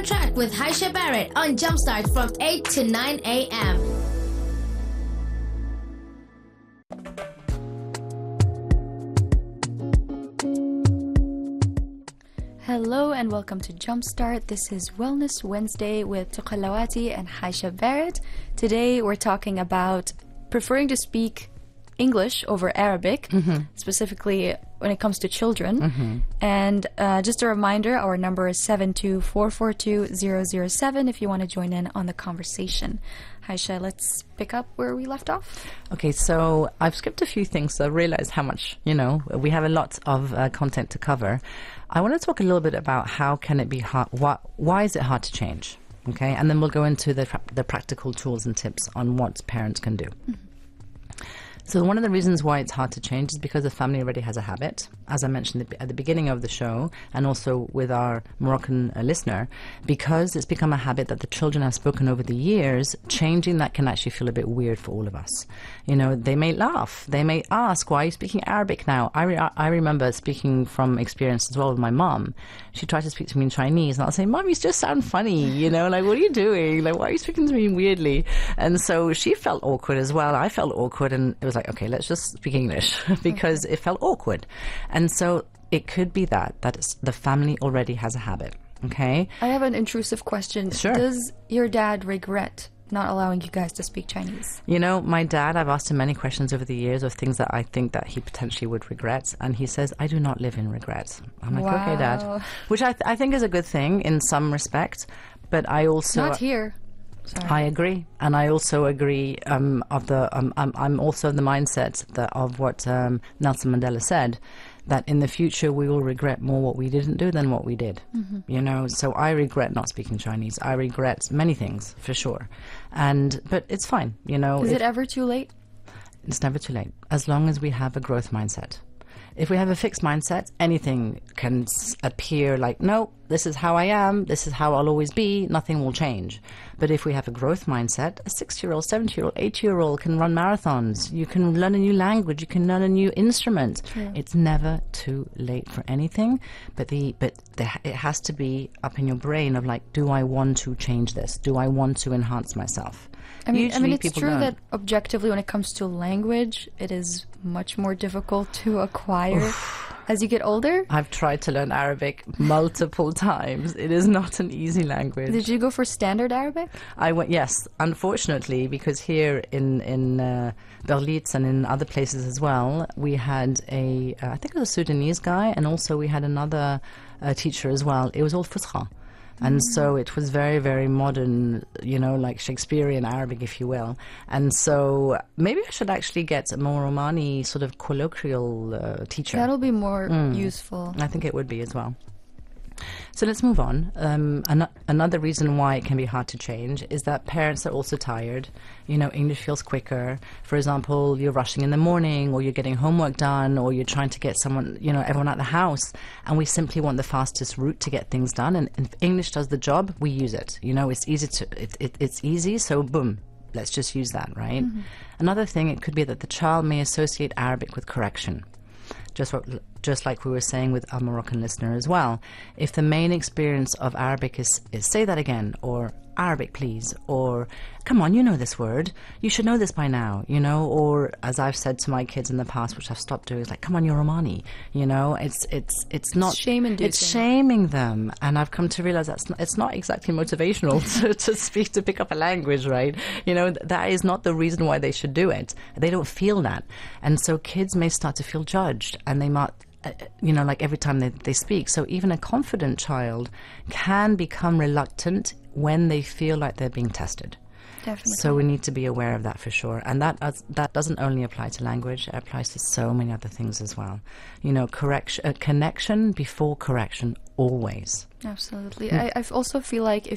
on Track with Haisha Barrett on Jumpstart from 8 to 9 a.m. Hello and welcome to Jumpstart. This is Wellness Wednesday with Tuqallawati and Haisha Barrett. Today we're talking about preferring to speak English over Arabic, specifically when it comes to children. And just a reminder, our number is 72442-007 if you want to join in on the conversation. Haisha, let's pick up where we left off. Okay, so I've skipped a few things, so I realized how much, we have a lot of content to cover. I want to talk a little bit about how can it be hard, why is it hard to change, okay? And then we'll go into the practical tools and tips on what parents can do. So one of the reasons why it's hard to change is because the family already has a habit, as I mentioned at the beginning of the show, and also with our Moroccan listener, because it's become a habit that the children have spoken over the years. Changing that can actually feel a bit weird for all of us. They may laugh, they may ask, why are you speaking Arabic now? I remember speaking from experience as well with my mom. She tried to speak to me in Chinese, and I'll say, Mom, you just sound funny, like, what are you doing? Like, why are you speaking to me weirdly? And so she felt awkward as well. I felt awkward, and it was like, okay, let's just speak English because it felt awkward. And so it could be that the family already has a habit, okay? I have an intrusive question. Sure. Does your dad regret not allowing you guys to speak Chinese? My dad, I've asked him many questions over the years of things that I think that he potentially would regret, and he says, I do not live in regret. I'm like, wow. Okay, Dad. Which I think is a good thing in some respect, but I also... Not here. Sorry. I agree, and I also agree. I'm also in the mindset of what Nelson Mandela said, that in the future we will regret more what we didn't do than what we did. So I regret not speaking Chinese. I regret many things for sure, but it's fine. Is it ever too late? It's never too late, as long as we have a growth mindset. If we have a fixed mindset, anything can appear like, no, this is how I am, this is how I'll always be, nothing will change. But if we have a growth mindset, a 60-year-old, 70-year-old, 80-year-old can run marathons. You can learn a new language, you can learn a new instrument. True. It's never too late for anything, but it has to be up in your brain of like, do I want to change this? Do I want to enhance myself? I mean, it's people true don't. that objectively, when it comes to language, it is much more difficult to acquire as you get older. I've tried to learn Arabic multiple times. It is not an easy language. Did you go for standard Arabic? I went, yes, unfortunately, because here in Berlitz and in other places as well, we had I think it was a Sudanese guy, and also we had another teacher as well. It was all Fusha. And so it was very, very modern, like Shakespearean Arabic, if you will. And so maybe I should actually get a more Romani sort of colloquial teacher. That'll be more useful. I think it would be as well. So let's move on. Another reason why it can be hard to change is that parents are also tired. English feels quicker. For example, you're rushing in the morning, or you're getting homework done, or you're trying to get everyone out of the house, and we simply want the fastest route to get things done. And if English does the job, we use it. It's easy it's easy, so boom, let's just use that, right? Another thing, it could be that the child may associate Arabic with correction. Just like we were saying with our Moroccan listener as well. If the main experience of Arabic is say that again, or Arabic please, or come on, you know this word, you should know this by now, or as I've said to my kids in the past, which I've stopped doing, is like, come on, you're Romani, it's not shame-inducing. It's shaming them, and I've come to realize it's not exactly motivational to pick up a language, right? That is not the reason why they should do it. They don't feel that, and so kids may start to feel judged, and they might like every time they speak. So even a confident child can become reluctant when they feel like they're being tested. Definitely. So we need to be aware of that for sure. And that doesn't only apply to language, it applies to so many other things as well. Connection before correction, always. Absolutely. I also feel like